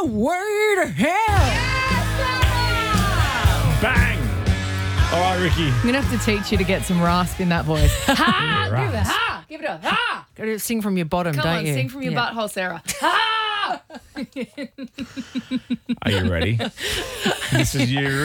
way to hell. Bang! All right, Ricky. I'm going to have to teach you to get some rasp in that voice. Ha! Rasp. Give it a ha! Give it a ha! Gotta sing from your bottom, Come don't on, you? sing from your Yeah. butthole, Sarah. Ha! Are you ready? This is you.